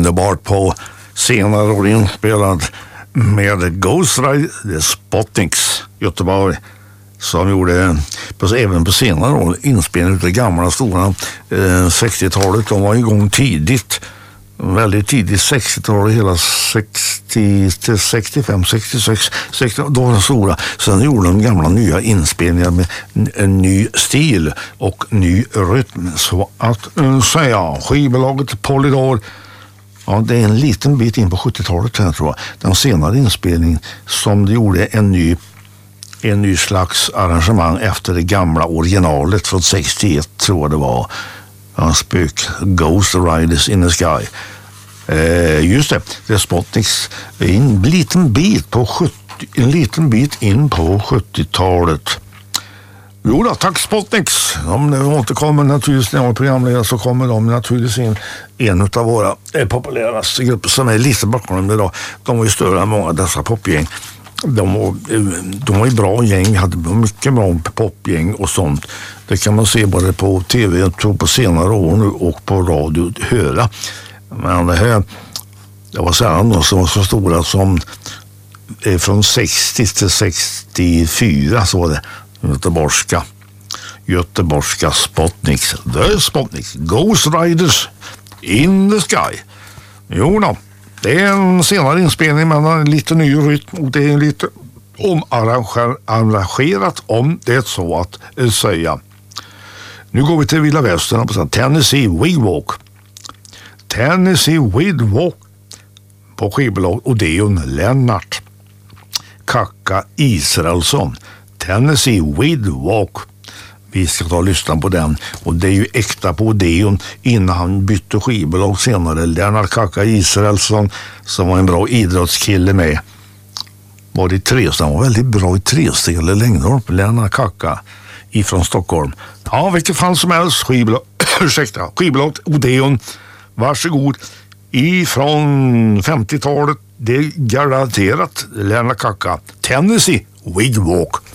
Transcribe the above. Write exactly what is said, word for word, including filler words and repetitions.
underbart på senare år inspelad med Ghost Rider, The Spotniks, Göteborg, som gjorde på, även på senare år inspelning av det gamla stora eh, sextiotalet. De var igång tidigt, väldigt tidigt sextiotal, hela sextio till sextiofem, sextiosex, sextio, då var de stora. Sen gjorde de gamla nya inspelningar med en, en ny stil och ny rytm. Så att äh, säga, skivbolaget Polydor, ja, det är en liten bit in på sjuttiotalet här, tror jag. Den senare inspelningen som de gjorde en ny en ny slags arrangemang efter det gamla originalet från sextioett, tror jag det var. Ja, spök Ghost Riders in the Sky. Eh, just det, det är Spotniks en liten bit på sjuttio, en liten bit in på sjuttiotalet. Jo då, tack Spotniks. Om det återkommer naturligtvis när jag är programledare, så kommer de naturligtvis in en av våra eh, populäraste grupper som är lite bakom idag. De var ju större än många av dessa popgäng. De var, de var ju bra gäng, hade mycket bra popgäng och sånt. Det kan man se både på tv och på senare år nu och på radio höra. Men det här, det var sällan de som var så stora som från sextio till sextiofyra, så var det göteborgska göteborgska Spotniks, The Spotniks, Ghost Riders in the Sky. Jo då. Det är en senare inspelning med en lite ny rytm och det är lite omarrangerat, om det är så att säga. Nu går vi till Vilda Västern på Tennessee Wigwalk. Tennessee Wigwalk på skivbolag Odeon Lennart Kacka Israelsson. Tennessee Wigwalk. Vi ska ta och lyssna på den. Och det är ju äkta på Odeon innan han bytte skivbolag senare. Lennart Kacka Israelsson, som var en bra idrottskille med. Var det tre, så han var väldigt bra i tresteg eller längder. Lennart Kacka ifrån Stockholm. Ja, vilket fall som helst. Skivbolag, ursäkta, skivbolag Odeon. Varsågod. Ifrån femtiotalet. Det är garanterat Lennart Kacka. Tennessee Wigwalk.